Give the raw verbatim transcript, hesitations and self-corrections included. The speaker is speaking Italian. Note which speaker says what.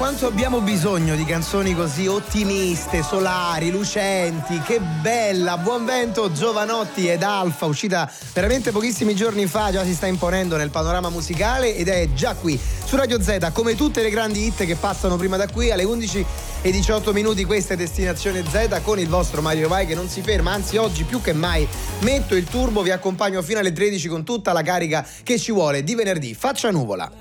Speaker 1: Quanto abbiamo bisogno di canzoni così ottimiste, solari, lucenti. Che bella, Buon Vento, Giovanotti ed Alfa, uscita veramente pochissimi giorni fa, già si sta imponendo nel panorama musicale ed è già qui su Radio Z, come tutte le grandi hit che passano prima da qui alle undici e diciotto minuti. Questa è Destinazione Z con il vostro Mario Vai che non si ferma, anzi oggi più che mai metto il turbo, vi accompagno fino alle tredici con tutta la carica che ci vuole di venerdì. Faccia nuvola.